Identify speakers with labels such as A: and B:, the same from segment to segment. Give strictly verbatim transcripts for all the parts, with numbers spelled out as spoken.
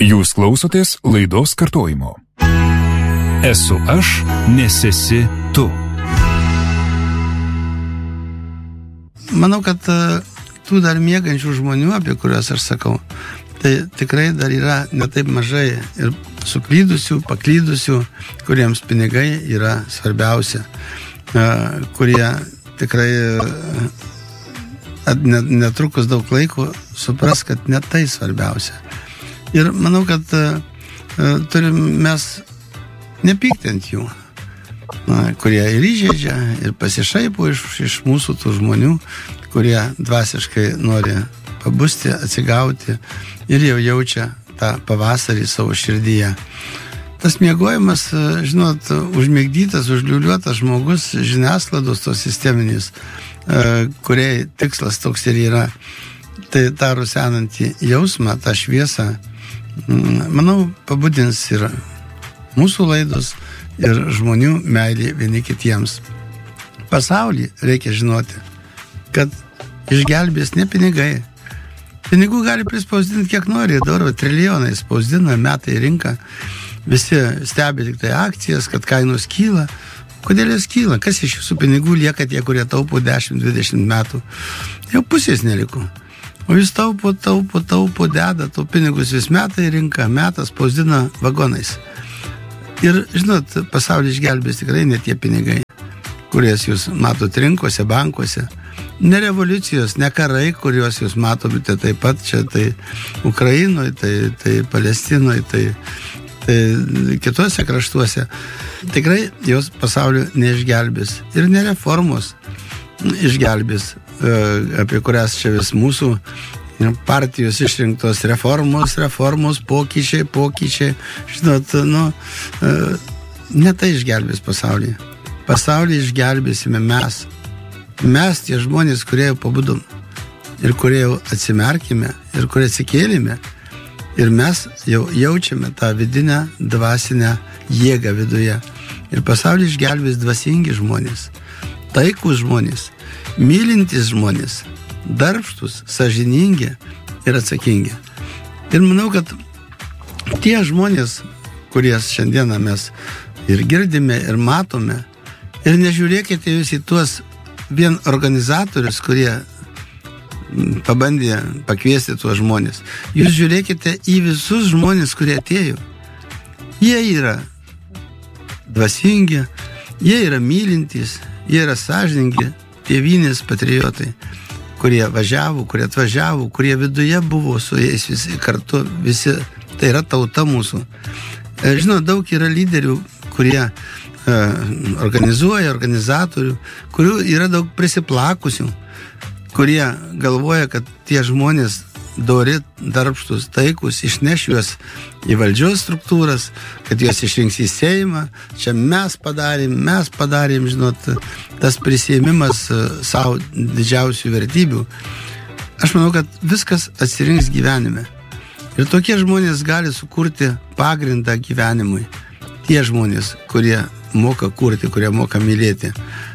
A: Jūs klausotės laidos kartojimo. Esu aš, nes esi tu.
B: Manau, kad tų dar miegančių žmonių, apie kuriuos aš sakau, tai tikrai dar yra netaip mažai ir suklydusių, paklydusių, kuriems pinigai yra svarbiausia, kurie tikrai netrukus daug laiko supras, kad ne tai svarbiausia. Ir manau, kad turim mes nepykti ant jų, kurie ir įžeidžia, ir pasišaipo iš, iš mūsų tų žmonių, kurie dvasiškai nori pabusti, atsigauti ir jau jaučia tą pavasarį savo širdyje. Tas miegojimas, žinot, užmigdytas, užliuliuotas žmogus, žiniasklaidos tos sisteminės, kuriai tikslas toks ir yra, tai tą rusenantį jausmą, tą šviesą, manau, pabudins ir mūsų laidos, ir žmonių meilė vieni kitiems. Pasaulį reikia žinoti, kad išgelbės ne pinigai. Pinigų gali prispausdinti kiek nori, dabar trilijonai spausdina, metai rinka, visi stebi tik tai akcijas, kad kainos kyla. Kodėl jos kyla? Kas iš jūsų pinigų lieka tie, kurie taupo dešimt dvidešimt metų? Jau pusės neliko. O jūs taupo, taupo, taupo, deda, tau pinigus vis metai rinka, metas spausdina vagonais. Ir, žinot, pasaulį išgelbės tikrai ne tie pinigai, kurias jūs matot rinkose, bankuose. Ne revoliucijos, ne karai, kuriuos jūs matote taip pat čia, tai Ukrainoje, tai, tai Palestinoje, tai, tai kitose kraštuose. Tikrai jos pasaulio neišgelbės. Ir ne reformos išgelbės, apie kurias čia vis mūsų partijos išrinktos reformos, reformos, pokyčiai, pokyčiai. Žinot, nu, ne tai išgelbės pasaulį. Pasaulį išgelbėsime mes. Mes, tie žmonės, kurie jau pabudom ir kurie jau atsimerkime ir kurie atsikėlėme ir mes jau jaučiame tą vidinę dvasinę jėgą viduje. Ir pasaulį išgelbės dvasingi žmonės, taikūs žmonės, mylintys žmonės, darbštus, sąžiningi ir atsakingi. Ir manau, kad tie žmonės, kurie šiandieną mes ir girdime, ir matome, ir nežiūrėkite jūs į tuos vien organizatorius, kurie pabandė pakviesti tuos žmonės. Jūs žiūrėkite į visus žmonės, kurie atėjo. Jie yra dvasingi, jie yra mylintys, jie yra sąžiningi, tėvynės patriotai, kurie važiavo, kurie atvažiavo, kurie viduje buvo su jais visi kartu, visi, tai yra tauta mūsų. Žinau, daug yra lyderių, kurie organizuoja, organizatorių, kurių yra daug prisiplakusių, kurie galvoja, kad tie žmonės dori, darbštus, taikus, išneš juos į valdžios struktūras, kad juos išrinks į Seimą, čia mes padarėm, mes padarėm, žinot, tas prisėmimas savo didžiausių vertybių. Aš manau, kad viskas atsirinks gyvenime. Ir tokie žmonės gali sukurti pagrindą gyvenimui. Tie žmonės, kurie moka kurti, kurie moka mylėti,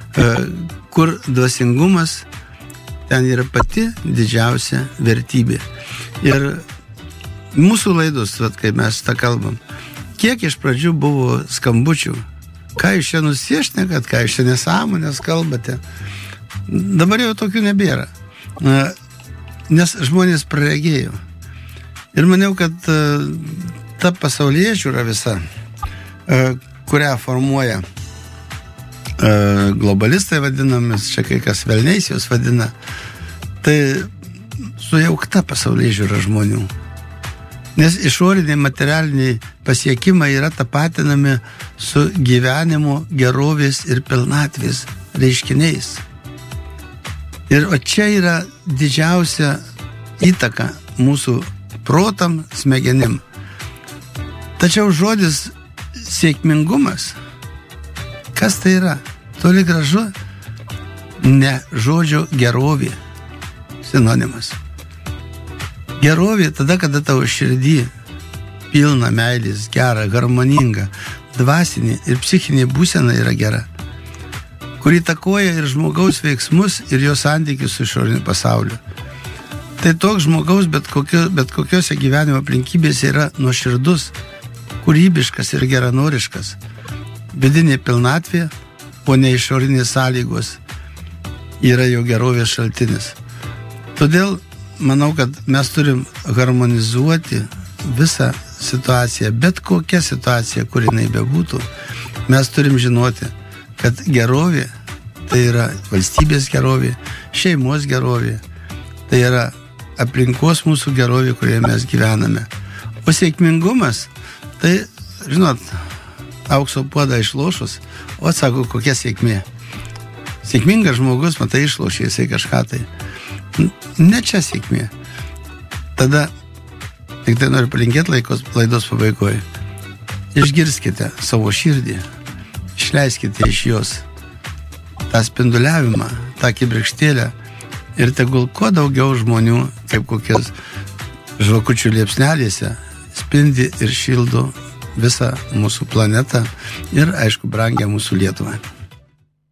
B: kur dvasingumas, ten yra pati didžiausia vertybė. Ir mūsų laidos, vat, kai mes tą kalbam, kiek iš pradžių buvo skambučių, ką jūs čia nusiešnekat, ką jūs čia nesąmonės kalbate. Dabar jau tokių nebėra, nes žmonės praregėjo. Ir maniau, kad ta pasaulėžiūra visa, kurią formuoja globalistai vadinamis, čia kai kas velniais jos vadina, tai sujaukta pasaulėžiūra žmonių. Nes išoriniai materialiniai pasiekimai yra tapatinami su gyvenimo gerovės ir pilnatvės reiškiniais. Ir o čia yra didžiausia įtaka mūsų protam, smegenim. Tačiau žodis sėkmingumas, kas tai yra? Toli gražu ne žodžio gerovė, sinonimas. Gerovė tada, kada tavo širdį pilna meilės, gera, harmoninga, dvasinė ir psichinė būsena yra gera, kuri įtakoja ir žmogaus veiksmus ir jo santykius su išoriniu pasauliu. Tai toks žmogaus bet, kokio, bet kokiose gyvenimo aplinkybėse yra nuoširdus, kūrybiškas ir geranoriškas. Vidinė pilnatvė, o ne išorinės sąlygos yra jo gerovės šaltinis. Todėl manau, kad mes turim harmonizuoti visą situaciją, bet kokia situacija, kur jinai bebūtų, mes turim žinoti, kad gerovė tai yra valstybės gerovė, šeimos gerovė, tai yra aplinkos mūsų gerovė, kurioje mes gyvename. O sėkmingumas, tai, žinot, aukso puodą išlošus, o sako, kokia sėkmė. Sėkmingas žmogus, matai, išlošė jisai kažką tai. Ne čia sėkmė. Tada tik tai noriu palinkėti laikos, laidos pabaigoje. Išgirskite savo širdį, išleiskite iš jos tą spinduliavimą, tą kibirkštėlę ir tegul kuo daugiau žmonių, kaip kokias žvakučių liepsnelėse, spindi ir šildo visą mūsų planetą ir, aišku, brangią mūsų Lietuvą.